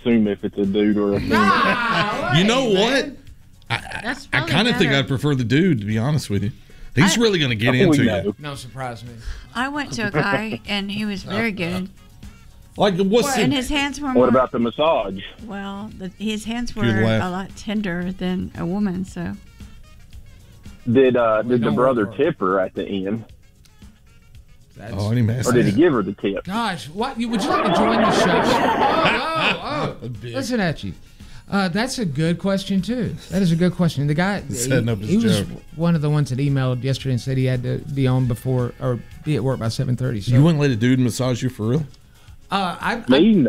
assume if it's a dude or a female. You know what? I kind of think I'd prefer the dude, to be honest with you. He's really going to get into you. No surprise me. I went to a guy, and he was very good. Like, and his hands were What about the massage? Well, his hands were a lot tender than a woman, so. Did the brother tip her at the end? Oh, any mess. Or did he give her the tip? Gosh, would you like to join the show? Listen at you. That's a good question, too. That is a good question. The guy, he was one of the ones that emailed yesterday and said he had to be on before or be at work by 7:30. So. You wouldn't let a dude massage you for real? No.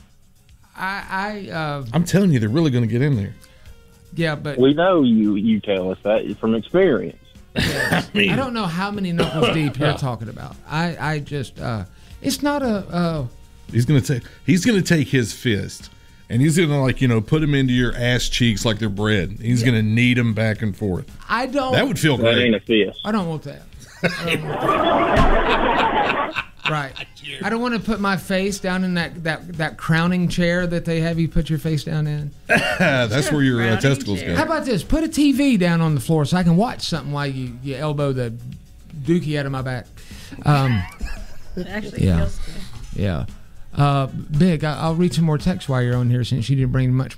I'm telling you, they're really going to get in there. Yeah, but we know you tell us that from experience. I don't know how many knuckles deep you're talking about. I just it's not a. He's gonna take his fist, and he's gonna put them into your ass cheeks like they're bread. He's gonna knead them back and forth. I don't. That would feel great. That ain't a fist. I don't want that. Right. I don't want to put my face down in that crowning chair that they have you put your face down in. That's where your testicles go. How about this? Put a TV down on the floor so I can watch something while you elbow the dookie out of my back. It actually feels good. Yeah. Big, I'll read some more text while you're on here since you didn't bring much